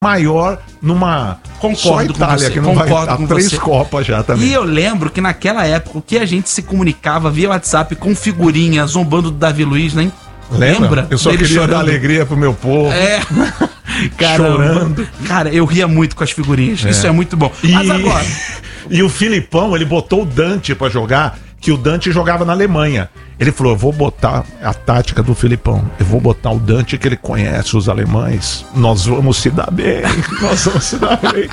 maior numa... Só Itália que não vai dar 3 Copas já também. E eu lembro que naquela época o que a gente se comunicava via WhatsApp com figurinha, zombando do Davi Luiz, né? Lembra? Eu só queria dar alegria pro meu povo. Chorando. Cara, eu ria muito com as figurinhas. Isso é muito bom. Mas agora... E o Filipão, ele botou o Dante pra jogar, que o Dante jogava na Alemanha. Ele falou, eu vou botar a tática do Filipão. Eu vou botar o Dante, que ele conhece os alemães. Nós vamos se dar bem. Nós vamos se dar bem.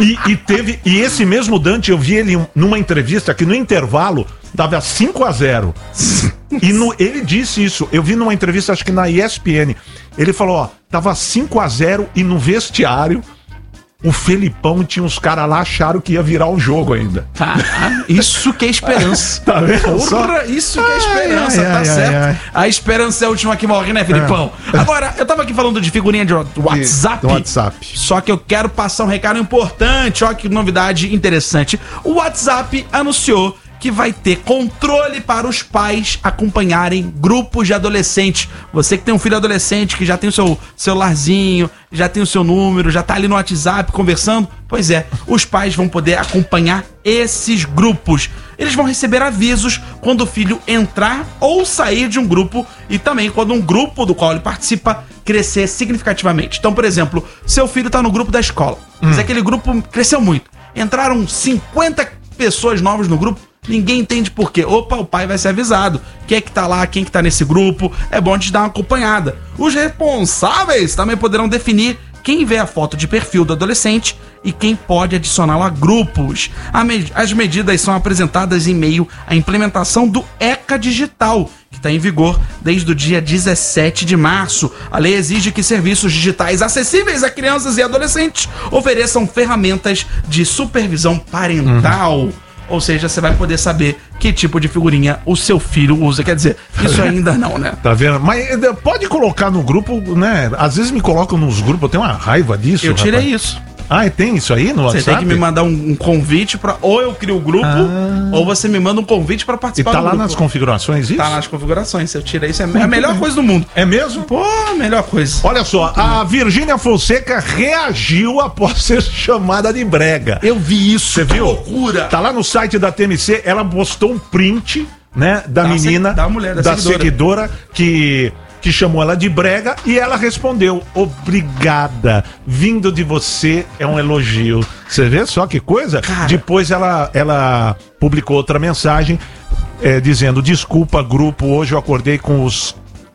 E esse mesmo Dante, eu vi ele numa entrevista que no intervalo tava 5-0. Ele disse isso. Eu vi numa entrevista, acho que na ESPN. Ele falou, tava 5-0 e no vestiário o Felipão tinha uns caras lá, acharam que ia virar o jogo ainda. Isso que é esperança. Tá vendo? Porra, isso que é esperança, tá certo? A esperança é a última que morre, né, Felipão? Agora, eu tava aqui falando de figurinha de WhatsApp. Só que eu quero passar um recado importante. Olha que novidade interessante. O WhatsApp anunciou que vai ter controle para os pais acompanharem grupos de adolescentes. Você que tem um filho adolescente, que já tem o seu celularzinho, já tem o seu número, já tá ali no WhatsApp conversando. Pois é, os pais vão poder acompanhar esses grupos. Eles vão receber avisos quando o filho entrar ou sair de um grupo e também quando um grupo do qual ele participa crescer significativamente. Então, por exemplo, seu filho tá no grupo da escola, mas aquele grupo cresceu muito. Entraram 50 pessoas novas no grupo. Ninguém entende por quê. Opa, o pai vai ser avisado. Quem é que tá lá, quem é que tá nesse grupo. É bom de dar uma acompanhada. Os responsáveis também poderão definir quem vê a foto de perfil do adolescente e quem pode adicioná-lo a grupos. As medidas são apresentadas em meio à implementação do ECA Digital, que está em vigor desde o dia 17 de março. A lei exige que serviços digitais acessíveis a crianças e adolescentes ofereçam ferramentas de supervisão parental. Ou seja, você vai poder saber que tipo de figurinha o seu filho usa. Quer dizer, isso ainda não, né? Tá vendo? Mas pode colocar no grupo, né? Às vezes me colocam nos grupos, eu tenho uma raiva disso. Eu tirei isso. Tem isso aí no WhatsApp? Você tem que me mandar um convite pra... Ou eu crio o grupo, ou você me manda um convite pra participar do grupo. E tá lá nas configurações isso? Tá nas configurações. Eu tirei isso. É a melhor coisa do mundo. É mesmo? Pô, a melhor coisa. Olha só, a Virgínia Fonseca reagiu após ser chamada de brega. Eu vi isso. Você viu? Loucura. Tá lá no site da TMC, ela postou um print, né, da menina, da mulher, da seguidora que chamou ela de brega, e ela respondeu, obrigada, vindo de você é um elogio. Você vê só que coisa? Cara. Depois ela publicou outra mensagem dizendo, desculpa grupo, hoje eu acordei com os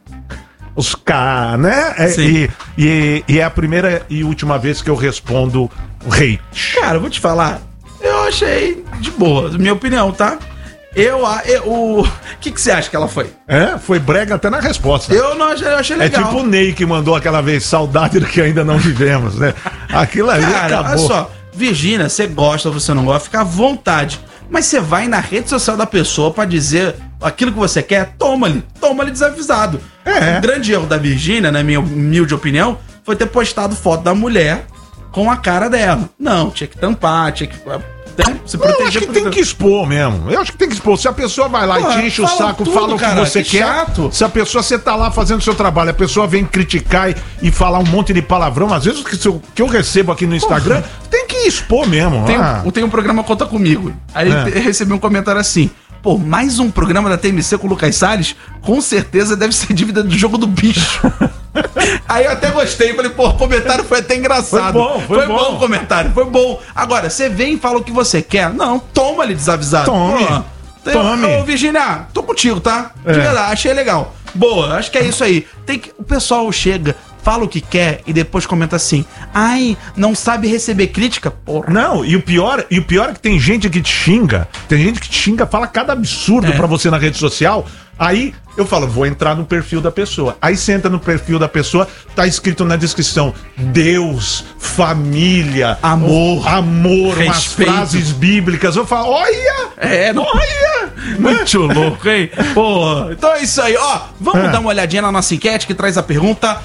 K, né? E é a primeira e última vez que eu respondo hate. Cara, eu vou te falar, eu achei de boa, minha opinião, tá? O que você acha que ela foi? Foi brega até na resposta. Eu achei legal. É tipo o Ney que mandou aquela vez, saudade do que ainda não vivemos, né? Aquilo ali acabou. Olha só, Virgínia, você gosta ou você não gosta, fica à vontade. Mas você vai na rede social da pessoa pra dizer aquilo que você quer, toma-lhe desavisado. O grande erro da Virgínia, na minha humilde opinião, foi ter postado foto da mulher com a cara dela. Não, tinha que tampar, tinha que... se proteger. Eu acho que tem que expor mesmo. Eu acho que tem que expor. Se a pessoa vai lá e te enche o saco, fala o que você quer. Chato. Se a pessoa, você tá lá fazendo o seu trabalho, a pessoa vem criticar e falar um monte de palavrão, às vezes que eu recebo aqui no Instagram, tem que expor mesmo. Tem um programa Conta Comigo. Aí eu recebi um comentário assim: pô, mais um programa da TMC com o Lucas Salles? Com certeza deve ser dívida do Jogo do Bicho. Aí eu até gostei, falei, pô, o comentário foi até engraçado. Foi bom o comentário, foi bom. Agora, você vem e fala o que você quer. Não, toma-lhe desavisado. Tome. Ô, Virgínia, tô contigo, tá? De verdade, achei legal. Boa, acho que é isso aí. O pessoal chega, fala o que quer e depois comenta assim: ai, não sabe receber crítica? Porra. Não, e o pior é que tem gente que te xinga. Tem gente que te xinga, fala cada absurdo pra você na rede social. Aí eu falo, vou entrar no perfil da pessoa. Aí você entra no perfil da pessoa, tá escrito na descrição: Deus, família, amor, umas frases bíblicas. Eu falo, olha! Olha! Muito louco, hein? Pô, então é isso aí, ó. Vamos dar uma olhadinha na nossa enquete que traz a pergunta: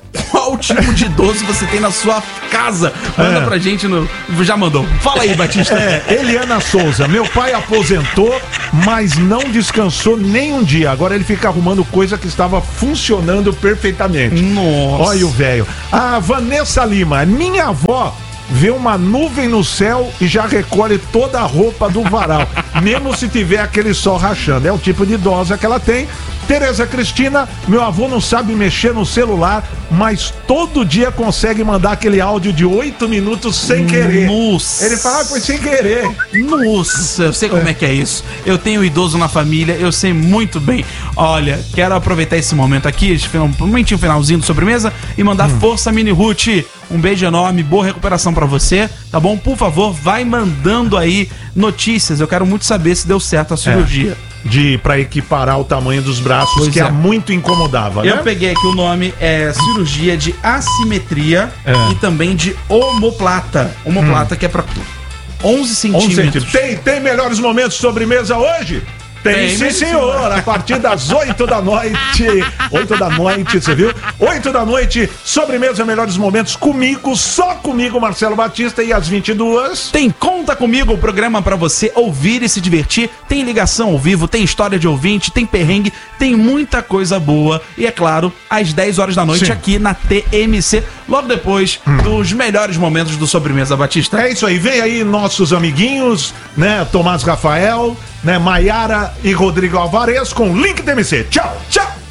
Qual tipo de idoso você tem na sua casa? Manda pra gente no... Já mandou. Fala aí, Batista. Eliana Souza. Meu pai aposentou, mas não descansou nem um dia. Agora ele fica arrumando coisa que estava funcionando perfeitamente. Nossa. Olha o velho. A Vanessa Lima. Minha avó vê uma nuvem no céu e já recolhe toda a roupa do varal, mesmo se tiver aquele sol rachando. É o tipo de idosa que ela tem. Tereza Cristina, meu avô não sabe mexer no celular, mas todo dia consegue mandar aquele áudio de 8 minutos sem querer. Nossa. Ele fala, foi sem querer. Nossa, eu sei como é que é isso. Eu tenho idoso na família, eu sei muito bem. Olha, quero aproveitar esse momento aqui, um momentinho finalzinho de sobremesa, e mandar força, Mini Ruth. Um beijo enorme, boa recuperação pra você, tá bom? Por favor, vai mandando aí notícias. Eu quero muito saber se deu certo a cirurgia. Pra equiparar o tamanho dos braços, que muito incomodava, né? Eu peguei aqui o nome, cirurgia de assimetria e também de omoplata. Omoplata que é pra 11 centímetros. Tem melhores momentos de sobremesa hoje? Tem sim, senhor, a partir das 8 da noite. 8 da noite, você viu? 8 da noite, sobremesa, melhores momentos comigo, só comigo, Marcelo Batista, e às 22. Tem Conta Comigo, o programa pra você ouvir e se divertir. Tem ligação ao vivo, tem história de ouvinte, tem perrengue, tem muita coisa boa. E é claro, às 10 horas da noite aqui na TMC, logo depois dos melhores momentos do Sobremesa Batista. É isso aí, vem aí nossos amiguinhos, né? Tomás Rafael, né? Maiara e Rodrigo Alvarez com Link TMC. Tchau, tchau!